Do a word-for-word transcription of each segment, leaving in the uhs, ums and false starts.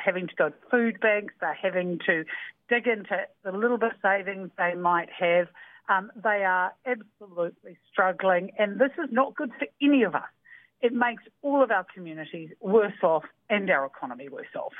having to go to food banks, they're having to dig into the little bit of savings they might have. Um, they are absolutely struggling, and this is not good for any of us. It makes all of our communities worse off and our economy worse off.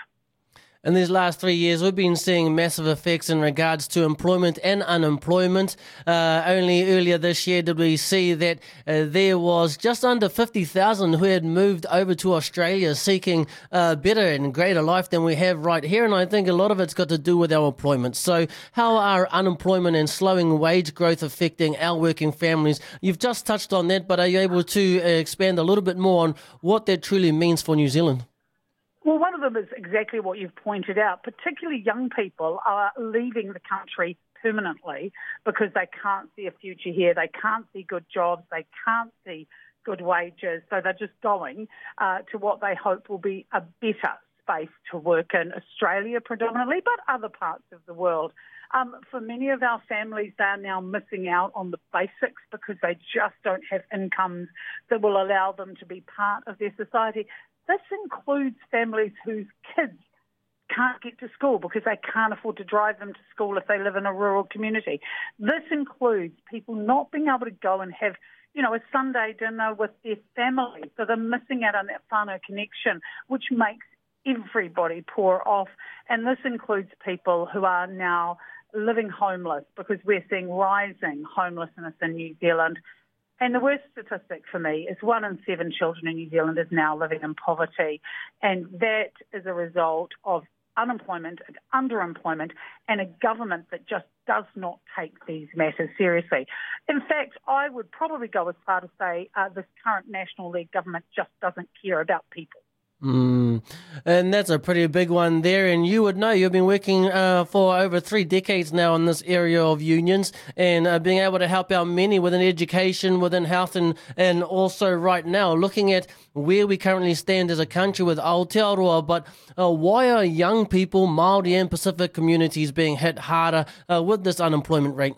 In these last three years, we've been seeing massive effects in regards to employment and unemployment. Uh, only earlier this year did we see that uh, there was just under fifty thousand who had moved over to Australia seeking a better and greater life than we have right here. And I think a lot of it's got to do with our employment. So how are unemployment and slowing wage growth affecting our working families? You've just touched on that, but are you able to uh, expand a little bit more on what that truly means for New Zealand? Well, one of them is exactly what you've pointed out. Particularly young people are leaving the country permanently because they can't see a future here. They can't see good jobs. They can't see good wages. So they're just going uh, to what they hope will be a better space to work in, Australia predominantly, but other parts of the world. Um, for many of our families, they are now missing out on the basics because they just don't have incomes that will allow them to be part of their society. This includes families whose kids can't get to school because they can't afford to drive them to school if they live in a rural community. This includes people not being able to go and have, you know, a Sunday dinner with their family. So they're missing out on that whānau connection, which makes everybody poor off. And this includes people who are now living homeless because we're seeing rising homelessness in New Zealand. And the worst statistic for me is one in seven children in New Zealand is now living in poverty. And that is a result of unemployment and underemployment and a government that just does not take these matters seriously. In fact, I would probably go as far to say uh, this current National League government just doesn't care about people. Mm. And that's a pretty big one there. And you would know, you've been working uh, for over three decades now in this area of unions and uh, being able to help out many within education, within health, and, and also right now looking at where we currently stand as a country with Aotearoa. But uh, why are young people, Māori and Pacific communities being hit harder uh, with this unemployment rate?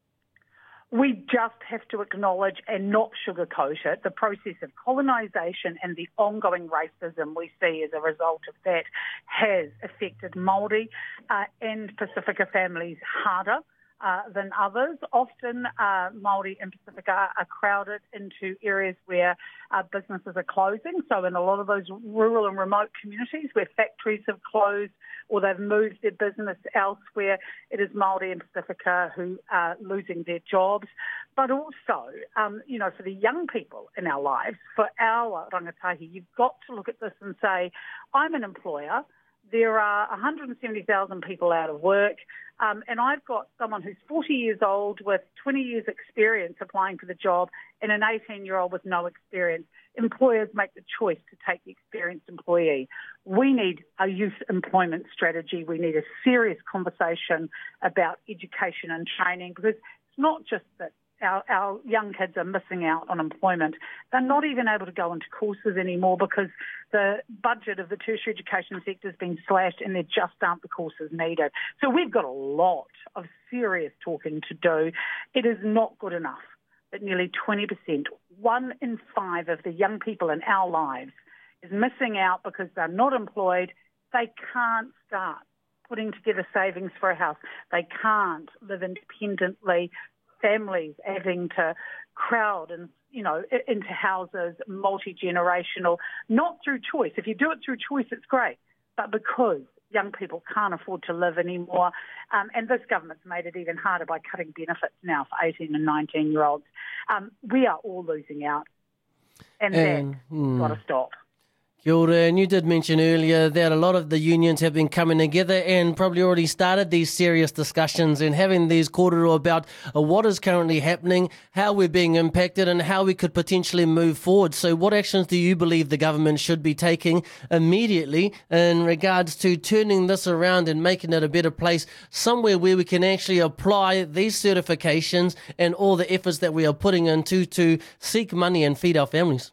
We just have to acknowledge and not sugarcoat it. The process of colonisation and the ongoing racism we see as a result of that has affected Māori uh, and Pasifika families harder uh, than others. Often uh, Māori and Pasifika are crowded into areas where uh, businesses are closing. So in a lot of those rural and remote communities where factories have closed or they've moved their business elsewhere, it is Māori and Pasifika who are losing their jobs. But also, um, you know, for the young people in our lives, for our rangatahi, you've got to look at this and say, I'm an employer. There are one hundred seventy thousand people out of work, um, and I've got someone who's forty years old with twenty years experience applying for the job and an eighteen-year-old with no experience. Employers make the choice to take the experienced employee. We need a youth employment strategy. We need a serious conversation about education and training because it's not just that Our, our young kids are missing out on employment. They're not even able to go into courses anymore because the budget of the tertiary education sector has been slashed and there just aren't the courses needed. So we've got a lot of serious talking to do. It is not good enough that nearly twenty percent, one in five of the young people in our lives is missing out because they're not employed. They can't start putting together savings for a house. They can't live independently. Families having to crowd and, you know, into houses, multi-generational, not through choice. If you do it through choice, it's great, but because young people can't afford to live anymore, um, and this government's made it even harder by cutting benefits now for eighteen and nineteen-year-olds, um, we are all losing out, and, and that's hmm. got to stop. Kia ora, and you did mention earlier that a lot of the unions have been coming together and probably already started these serious discussions and having these kōrero about uh, what is currently happening, how we're being impacted and how we could potentially move forward. So what actions do you believe the government should be taking immediately in regards to turning this around and making it a better place, somewhere where we can actually apply these certifications and all the efforts that we are putting into to seek money and feed our families?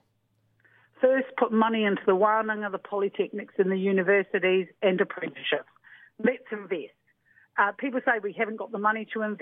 First, put money into the wānanga, the polytechnics and the universities and apprenticeships. Let's invest. Uh, people say we haven't got the money to invest.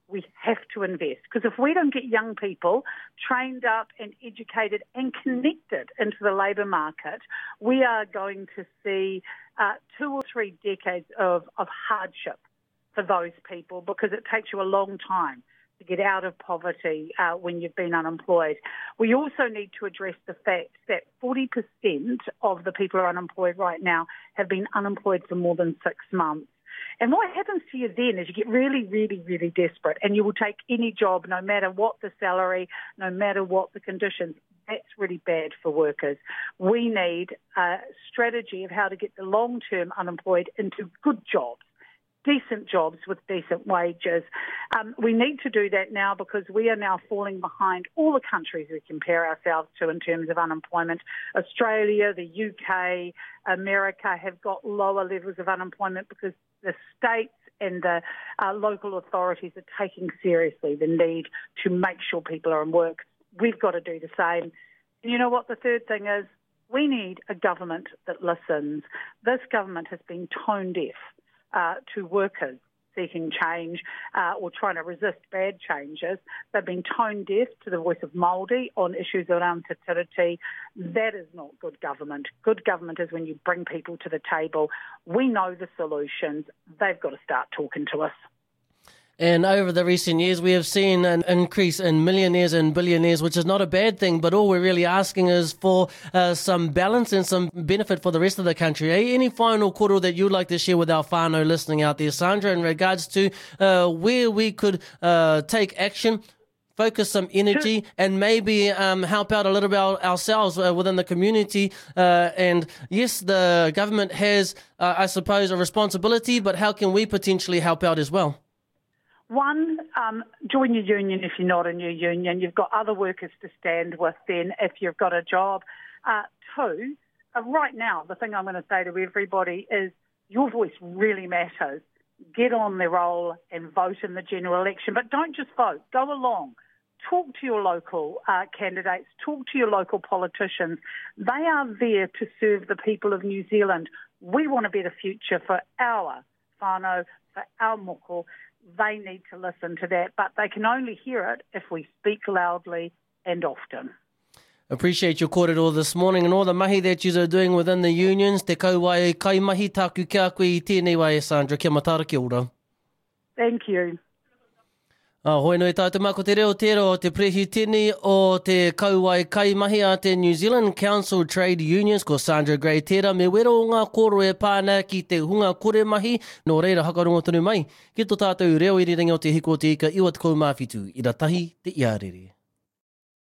we have to invest. Because if we don't get young people trained up and educated and connected into the labour market, we are going to see uh, two or three decades of, of hardship for those people, because it takes you a long time to get out of poverty uh, when you've been unemployed. We also need to address the fact that forty percent of the people who are unemployed right now have been unemployed for more than six months. And what happens to you then is you get really, really, really desperate, and you will take any job, no matter what the salary, no matter what the conditions. That's really bad for workers. We need a strategy of how to get the long-term unemployed into good jobs, decent jobs with decent wages. Um, we need to do that now because we are now falling behind all the countries we compare ourselves to in terms of unemployment. Australia, the U K, America have got lower levels of unemployment because the states and the uh, local authorities are taking seriously the need to make sure people are in work. We've got to do the same. And you know what the third thing is? We need a government that listens. This government has been tone deaf Uh, to workers seeking change uh, or trying to resist bad changes. They've been tone deaf to the voice of Māori on issues around te tiriti. That is not good government. Good government is when you bring people to the table. We know the solutions. They've got to start talking to us. And over the recent years, we have seen an increase in millionaires and billionaires, which is not a bad thing, but all we're really asking is for uh, some balance and some benefit for the rest of the country. Eh? Any final koro that you'd like to share with our whānau listening out there, Sandra, in regards to uh, where we could uh, take action, focus some energy, and maybe um, help out a little bit ourselves uh, within the community? Uh, and yes, the government has, uh, I suppose, a responsibility, but how can we potentially help out as well? One, um, join your union if you're not in your union. You've got other workers to stand with then if you've got a job. Uh, two, uh, right now, the thing I'm going to say to everybody is your voice really matters. Get on the roll and vote in the general election. But don't just vote. Go along. Talk to your local uh, candidates. Talk to your local politicians. They are there to serve the people of New Zealand. We want a better future for our whānau, for our moko. They need to listen to that, but they can only hear it if we speak loudly and often. Appreciate your kōrero this morning and all the mahi that you are doing within the unions. Te kauai kai mahi tāku kia koe I tēnei wai, Sandra. Kia matara, kia ora. Thank you. Uh, hoi noi tātou mako te reo tēro o te prehitini o te kauai kai mahi a te New Zealand Council Trade Unions ko Sandra Gray tēra me wero o ngā koro e pāna ki te hunga kore mahi no reira hakarongo tonu mai. Ki tō tātou reo iriringa o te hiko te ika iwa te kaumāwhitu i ratahi te iarere.